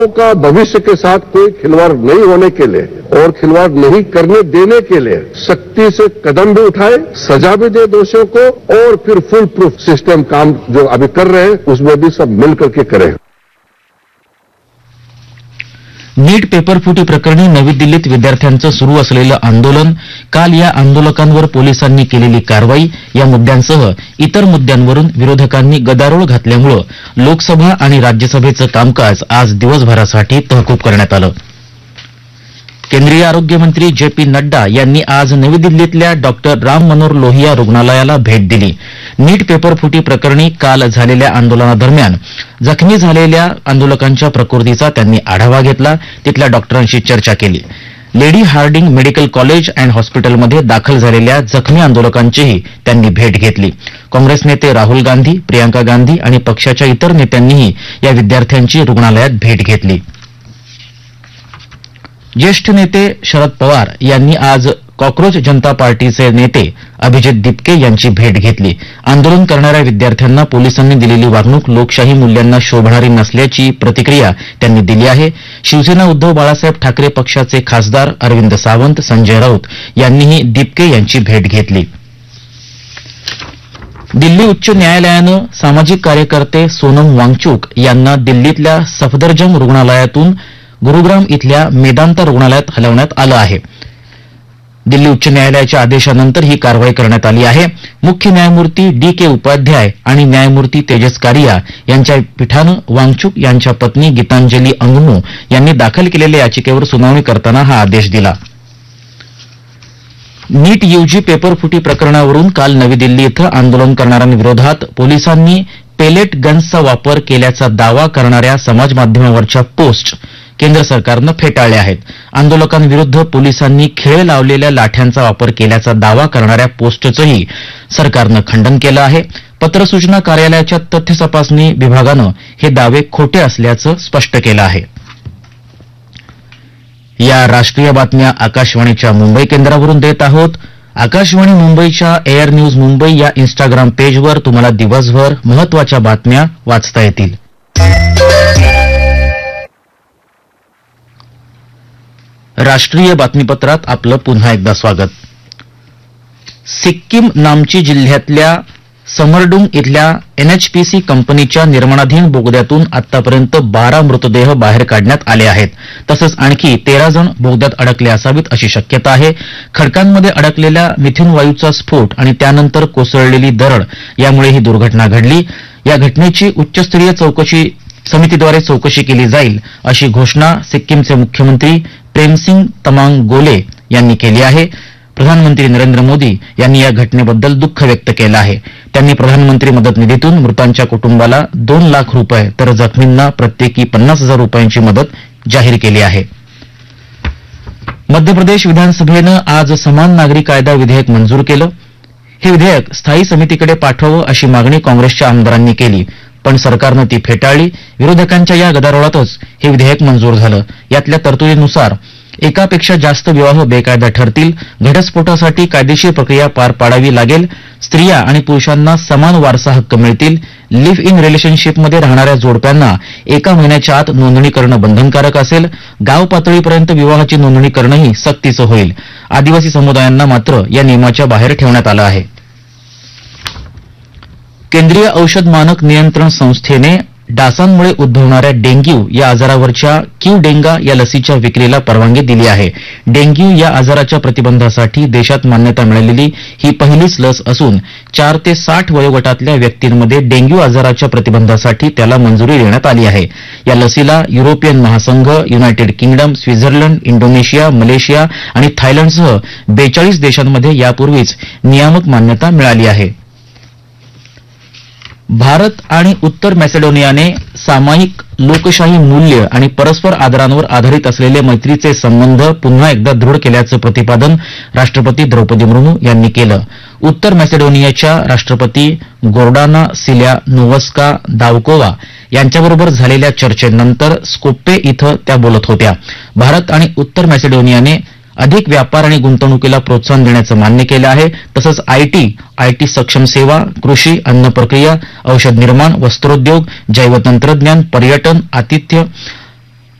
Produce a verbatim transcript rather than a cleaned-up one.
का भविष्य के साथ कोई खिलवाड़ नहीं होने के लिए और खिलवाड़ नहीं करने देने के लिए सख्ती से कदम भी उठाए, सजा भी दे दोषियों को और फिर फुल प्रूफ सिस्टम काम जो अभी कर रहे हैं उसमें भी सब मिलकर के करें। नीट पेपर फुटी प्रकरणी नवी दिल्लीत विद्यार्थ्यांचं सुरू असलेलं आंदोलन, काल या आंदोलकांवर पोलिसांनी केलेली कारवाई या मुद्द्यांसह इतर मुद्द्यांवरून विरोधकांनी गदारोळ घातल्यामुळे लोकसभा आणि राज्यसभेचं कामकाज आज दिवसभरासाठी तहकूब करण्यात आलं. केंद्रीय आरोग्य मंत्री जे पी नड्डा यांनी आज नवी दिल्लीतल्या डॉक्टर राम मनोहर लोहिया रुग्णालयाला भेट दिली. नीट पेपर फुटी प्रकरणी काल झालेल्या आंदोलनादरम्यान जखमी झालेल्या आंदोलकांच्या प्रकृतीचा त्यांनी आढावा घेतला, तिथल्या डॉक्टरांशी चर्चा केली. Lady Hardinge medical college and हॉस्पिटलमध्ये दाखल झालेल्या जखमी आंदोलकांचीही त्यांनी भेट घेतली. काँग्रेस नेते राहुल गांधी, प्रियांका गांधी आणि पक्षाच्या इतर नेत्यांनीही या विद्यार्थ्यांची रुग्णालयात भेट घेतली. ज्येष्ठ नेते शरद पवार यांनी आज कॉक्रोच जनता पार्टीचे नेते अभिजित दिपके यांची भेट घेतली. आंदोलन करणाऱ्या विद्यार्थ्यांना पोलिसांनी दिलेली वागणूक लोकशाही मूल्यांना शोभणारी नसल्याची प्रतिक्रिया त्यांनी दिली आहे. शिवसेना उद्धव बाळासाहेब ठाकरे पक्षाचे खासदार अरविंद सावंत, संजय राऊत यांनीही दिपके यांची भेट घेतली. दिल्ली उच्च न्यायालयानं सामाजिक कार्यकर्ते सोनम वांगचुक यांना दिल्लीतल्या सफदरजंग रुग्णालयातून गुरुग्राम इथल्या मेदांता रुग्णालयात हलवण्यात आलं आहे. दिल्ली उच्च न्यायालयाच्या आदेशानंतर ही कारवाई करण्यात आली आहे. मुख्य न्यायमूर्ती डी के उपाध्याय आणि न्यायमूर्ती तेजस कारिया यांच्या पीठानं वांगचुक यांच्या पत्नी गीतांजली अंगमू यांनी दाखल केलेल्या याचिकेवर सुनावणी करताना हा आदेश दिला. नीट यूजी पेपर फुटी प्रकरणावरून काल नवी दिल्ली इथं आंदोलन करणाऱ्यांविरोधात पोलिसांनी पेलेट गन्सचा वापर केल्याचा दावा करणाऱ्या समाजमाध्यमावरच्या पोस्ट केंद्र सरकारनं फेटाळल्या आहेत. आंदोलकांविरुद्ध पोलिसांनी खिळे लावलेल्या लाठ्यांचा वापर केल्याचा दावा करणाऱ्या पोस्टचंही सरकारनं खंडन केलं आहे. पत्रसूचना कार्यालयाच्या तथ्य तपासणी विभागानं हे दावे खोटे असल्याचं स्पष्ट केलं आहे. या राष्ट्रीय बातम्या आकाशवाणीच्या मुंबई केंद्रावरून देत आहोत. आकाशवाणी मुंबईच्या एअर न्यूज मुंबई या इन्स्टाग्राम पेजवर तुम्हाला दिवसभर महत्वाच्या बातम्या वाचता येतील. राष्ट्रीय बातमीपत्रात आपलं पुन्हा एकदा स्वागत. सिक्कीम नामची जिल्ह्यातल्या समरडुंग इथल्या एनएचपीसी कंपनीच्या निर्माणाधीन बोगद्यातून आतापर्यंत बारा मृतदेह बाहेर काढण्यात आले आहेत. तसंच आणखी तेरा जण बोगद्यात अडकले असावेत अशी शक्यता आहे. खडकांमध्ये अडकलेल्या मिथेन वायूचा स्फोट आणि त्यानंतर कोसळलेली दरड यामुळे ही दुर्घटना घडली. या घटनेची उच्चस्तरीय चौकशी समितीद्वारे चौकशी केली जाईल अशी घोषणा सिक्कीमचे मुख्यमंत्री प्रेमसिंग तमांग गोले यांनी केली आहे. प्रधानमंत्री नरेंद्र मोदी यांनी या घटनेबद्दल दुःख व्यक्त केलं आहे. त्यांनी प्रधानमंत्री मदत निधीतून मृतांच्या कुटुंबाला दोन लाख रुपये तर जखमींना प्रत्येकी पन्नास हजार रुपयांची मदत जाहीर केली आहे. मध्य प्रदेश विधानसभेनं आज समान नागरी कायदा विधेयक मंजूर केलं. हे विधेयक स्थायी समितीकडे पाठवावं अशी मागणी काँग्रेसच्या आमदारांनी केली, पण सरकारनं ती फेटाळली. विरोधकांच्या या गदारोळातच हे विधेयक मंजूर झालं. यातल्या तरतुदीनुसार एकापेक्षा जास्त विवाह बेकायदा ठरतील. घटस्फोटासाठी कायदेशीर प्रक्रिया पार पाडावी लागेल. स्त्रिया आणि पुरुषांना समान वारसा हक्क मिळतील. लिव्ह इन रिलेशनशिपमध्ये राहणाऱ्या जोडप्यांना एका महिन्याच्या आत नोंदणी करणं बंधनकारक असेल. गाव पातळीपर्यंत विवाहाची नोंदणी करणंही सक्तीचं होईल. आदिवासी समुदायांना मात्र या नियमाच्या बाहेर ठेवण्यात आलं आहे. केंद्रीय औषध मानक नियंत्रण संस्थेने डासांमुळे उद्भवणाऱ्या डेंग्यू या आजारावरच्या क्यू डेंगा या लसीच्या विक्रीला परवानगी दिली आहे. डेंग्यू या आजाराच्या प्रतिबंधासाठी देशात मान्यता मिळालेली ही पहिलीच लस असून चार ते साठ वयोगटातल्या व्यक्तींमध्ये डेंग्यू आजाराच्या प्रतिबंधासाठी त्याला मंजुरी देण्यात आली आहे. या लसीला युरोपियन महासंघ, United kingdom, Switzerland, Indonesia, Malaysia आणि थायलंडसह बेचाळीस देशांमध्ये यापूर्वीच नियामक मान्यता मिळाली आहे. भारत आणि उत्तर मॅसेडोनियाने सामायिक लोकशाही मूल्य आणि परस्पर आदरांवर आधारित असलेले मैत्रीचे संबंध पुन्हा एकदा दृढ केल्याचं प्रतिपादन राष्ट्रपती द्रौपदी मुर्मू यांनी केलं. उत्तर मॅसेडोनियाच्या राष्ट्रपती गोर्डाना सिल्यानोव्स्का दावकोवा यांच्याबरोबर झालेल्या चर्चेनंतर स्कोप्ये इथं त्या बोलत होत्या. भारत आणि उत्तर मॅसेडोनियाने अधिक व्यापार आणि गुंतवणुकीला प्रोत्साहन देण्याचं मान्य केलं आहे. तसंच आयटी, आयटी सक्षम सेवा, कृषी, अन्न प्रक्रिया, औषध निर्माण, वस्त्रोद्योग, जैवतंत्रज्ञान, पर्यटन, आतिथ्य